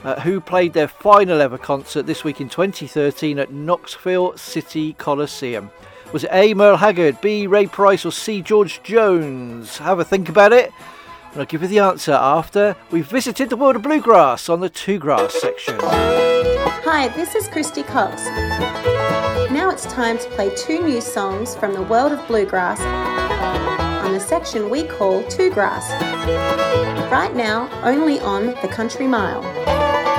who played their final ever concert this week in 2013 at Knoxville City Coliseum. Was it A. Merle Haggard, B. Ray Price, or C. George Jones? Have a think about it, and I'll give you the answer after we've visited the world of bluegrass on the Two Grass section. Hi, this is Christy Cox. Now it's time to play two new songs from the world of bluegrass on the section we call Two Grass. Right now, only on The Country Mile.